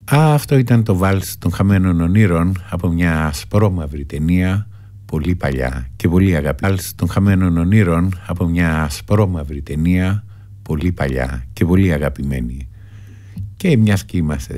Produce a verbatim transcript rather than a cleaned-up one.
Α, αυτό ήταν το βάλς των χαμένων ονείρων από μια ασπρόμαυρη ταινία πολύ παλιά και πολύ αγαπημένη. Βάλς των χαμένων ονείρων από μια ασπρόμαυρη ταινία πολύ παλιά και πολύ αγαπημένη. Και μιας και είμαστε